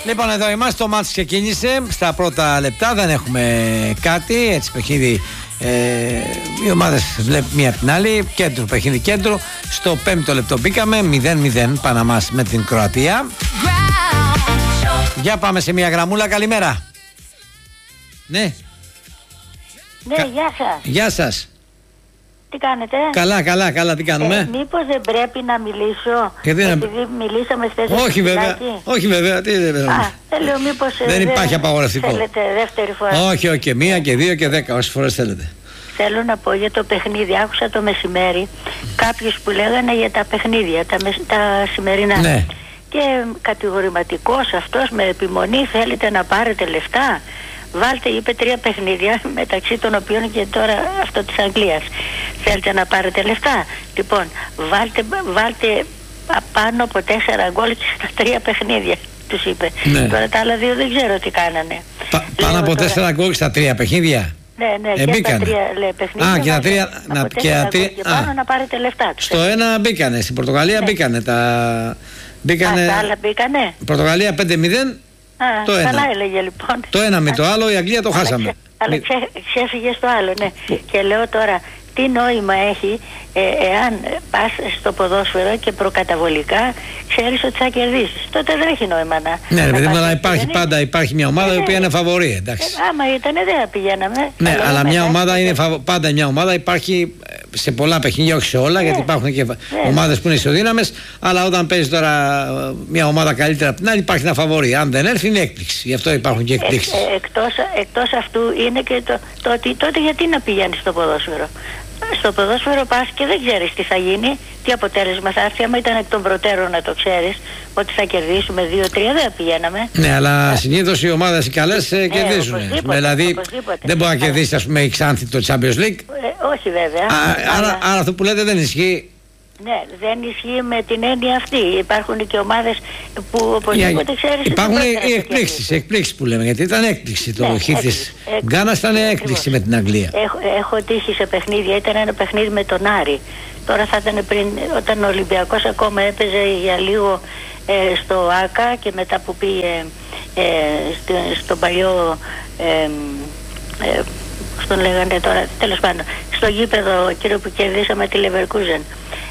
Λοιπόν, εδώ είμαστε. Το μάτς ξεκίνησε. Στα πρώτα λεπτά δεν έχουμε κάτι. Έτσι, παιχνίδι. Οι ομάδες βλέπουν μία από την άλλη. Κέντρο, παιχνίδι κέντρο. Στο 5ο λεπτό μπήκαμε. 0-0 Παναμάς με την Κροατία. Για πάμε σε μία γραμμούλα. Καλημέρα. Ναι. Ναι, γεια σας. Γεια σας. Τι κάνετε? Καλά, τι κάνουμε? Μήπως δεν πρέπει να μιλήσω? Επειδή μιλήσαμε χθες. Όχι βέβαια, τι δεν πρέπει. Λέω μήπως δεν υπάρχει απαγορευτικό. Θέλετε δεύτερη φορά? Όχι, και μία και δύο και 10, όσες φορές θέλετε. Θέλω να πω για το παιχνίδι. Άκουσα το μεσημέρι κάποιους που λέγανε για τα παιχνίδια, τα σημερινά. Ναι. Και κατηγορηματικός αυτός με επιμονή, θέλετε να πάρετε λεφτά? Βάλτε, είπε, 3 παιχνίδια, μεταξύ των οποίων και τώρα αυτό της Αγγλίας. Θέλετε να πάρετε λεφτά? Λοιπόν, βάλτε πάνω από 4 γκολ στα 3 παιχνίδια, τους είπε. Ναι. Τώρα τα άλλα 2 δεν ξέρω τι κάνανε. Πάνω από 4 γκολ στα 3 παιχνίδια? Ναι, και τα 3 παιχνίδια. Και τα 3 και πάνω να πάρετε λεφτά τους. Στο ένα μπήκανε, στην Πορτογαλία μπήκανε τα... Τα άλλα μπήκανε. Πορτογαλία 5-0. Το καλά ένα. Έλεγε λοιπόν. Το ένα με το άλλο, η Αγγλία το χάσαμε. Αλλά ξέφυγε στο άλλο, ναι. Και λέω τώρα, τι νόημα έχει εάν πας στο ποδόσφαιρο και προκαταβολικά ξέρεις ότι θα κερδίσεις? Τότε δεν έχει νόημα να... Ναι, παιδί μου, αλλά υπάρχει μια ομάδα η οποία είναι φαβορή, εντάξει. Άμα ήταν δεν θα πηγαίναμε. Ναι, αλλά μια ομάδα είναι πάντα μια ομάδα, υπάρχει σε πολλά παιχνίδια, όχι σε όλα, γιατί υπάρχουν και ομάδες που είναι ισοδύναμες, αλλά όταν παίζει τώρα μια ομάδα καλύτερα από την άλλη, υπάρχει ένα φαβορή. Αν δεν έρθει, είναι έκπληξη. Γι' αυτό υπάρχουν και εκπλήξεις. Εκτός αυτού είναι και το ότι τότε γιατί να πηγαίνεις στο ποδόσφαιρο? Στο ποδόσφαιρο πας και δεν ξέρεις τι θα γίνει, τι αποτέλεσμα θα έρθει. Άμα ήταν εκ των προτέρων να το ξέρεις ότι θα κερδίσουμε 2-3, δεν πηγαίναμε. Ναι, αλλά συνήθως οι ομάδες οι καλές κερδίζουν. Δηλαδή δεν μπορεί να κερδίσει, ας πούμε, η Ξάνθη το Champions League. Όχι βέβαια. Άρα αυτό που λέτε δεν ισχύει. Ναι, δεν ισχύει με την έννοια αυτή. Υπάρχουν και ομάδες που οπωσδήποτε ξέρεις. Υπάρχουν οι εκπλήξεις που λέμε, γιατί ήταν έκπληξη. Το χ της Γκάνας ήταν έκπληξη με την Αγγλία. Έχω τύχει σε παιχνίδια, ήταν ένα παιχνίδι με τον Άρη. Τώρα θα ήταν πριν, όταν ο Ολυμπιακός ακόμα έπαιζε για λίγο στο ΆΚΑ και μετά που πήγε στον παλιό, στον λέγανε τώρα, τέλος πάντων, στο γήπεδο κύριο που κερδίσαμε τη Leverkusen.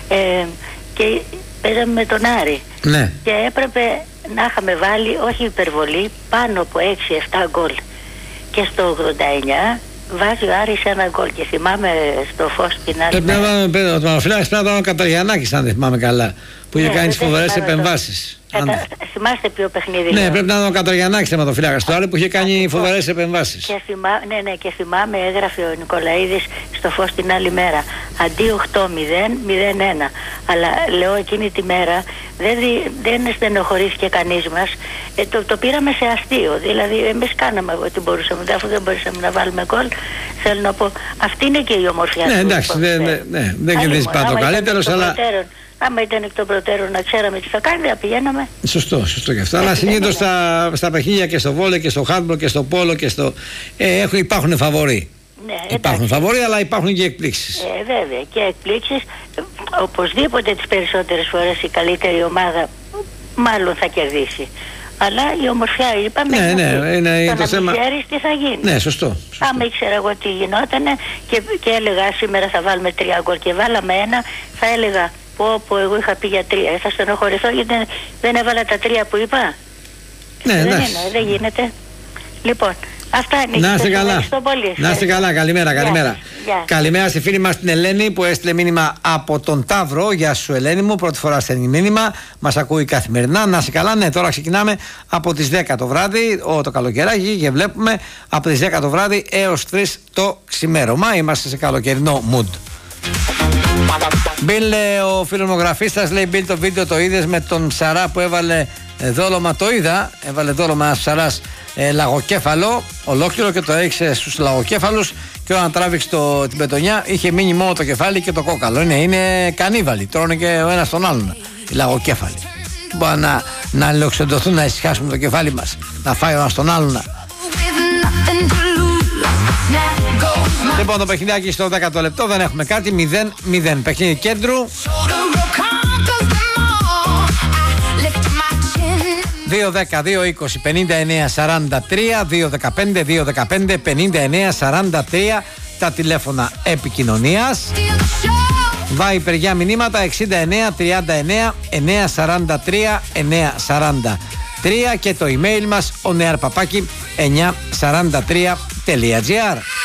Και παίζαμε με τον Άρη. Ναι. Και έπρεπε να είχαμε βάλει, όχι υπερβολή, πάνω από 6-7 γκολ. Και στο 89 βάζει ο Άρης ένα γκολ. Και θυμάμαι στο φως την άλλη. Πρέπει να ήταν ο Καταριανάκης, αν δεν θυμάμαι καλά, που είχε κάνει τις φοβερές επεμβάσεις. Θυμάστε ποιο παιχνίδι? Ναι, πρέπει να ήταν ο Καταριανάκης θεματοφύλακας του Άρη που είχε κάνει φοβερές επεμβάσεις. Και θυμάμαι, έγραφε ο Νικολαίδης στο φως την άλλη μέρα, αντί 8-0, 0-1. Αλλά λέω εκείνη τη μέρα δεν στενοχωρήθηκε κανείς μας. Το πήραμε σε αστείο. Δηλαδή εμείς κάναμε ό,τι μπορούσαμε. Αφού δεν μπορούσαμε να βάλουμε γκολ, θέλω να πω, αυτή είναι και η ομορφιά του. Ναι, εντάξει, δεν κερδίζει πάντα ο καλύτερος, αλλά... Άμα ήταν εκ των προτέρων να ξέραμε τι θα κάνει, δεν πηγαίναμε. Σωστό και αυτό. Αλλά συνήθως στα παιχνίδια και στο βόλεϊ και στο χάντμπολ και στο πόλο και στο. Υπάρχουν φαβορί. Ναι, υπάρχουν φαβορί, αλλά υπάρχουν και εκπλήξεις. Βέβαια, και εκπλήξεις. Οπωσδήποτε τις περισσότερες φορές η καλύτερη ομάδα μάλλον θα κερδίσει. Αλλά η ομορφιά, είπαμε, είναι το θέμα. Να ξέρεις τι θα γίνει. Ναι, σωστό. Άμα ήξερα εγώ τι γινότανε και έλεγα σήμερα θα βάλουμε 3 γκολ και βάλαμε ένα, θα έλεγα. Πω, εγώ είχα πει για 3. Θα στενοχωρηθώ γιατί δεν έβαλα τα 3 που είπα. Ναι, δεν γίνεται. Λοιπόν, αυτά είναι. Να είστε καλά. Να είστε καλά. Καλημέρα. Καλημέρα στη φίλη μας την Ελένη που έστειλε μήνυμα από τον Ταύρο. Γεια σου, Ελένη μου. Πρώτη φορά στέλνει μήνυμα. Μας ακούει καθημερινά. Να είστε καλά. Ναι, τώρα ξεκινάμε από τις 10 το βράδυ, το καλοκαιράκι, και βλέπουμε από τις 10 το βράδυ έως 3 το ξημέρωμα. Είμαστε σε καλοκαιρινό mood. Μπιλ, ο φιλομογραφίστας, λέει: Μπιλ, το βίντεο το είδες με τον Ψαρά που έβαλε δόλωμα? Το είδα. Έβαλε δόλωμα ένας Ψαράς λαγοκέφαλο ολόκληρο και το έριξε στους λαγοκέφαλους. Και όταν τράβηξε την πετονιά, είχε μείνει μόνο το κεφάλι και το κόκαλο. Είναι κανίβαλοι, τρώνε και ο ένας τον άλλον οι λαγοκέφαλοι. Μπορεί να λοξεντωθούν, να ησυχάσουμε το κεφάλι μας, να φάει ο ένας τον άλλον. Λοιπόν, το παιχνιδάκι στο 10ο λεπτό, δεν έχουμε κάτι. 0-0. Παιχνίδι κέντρου. 210-220-59-43, 215-215-59-43 τα τηλέφωνα επικοινωνίας. Viper για μηνύματα 6939-943-943 και το email μας onearpapaki943.gr.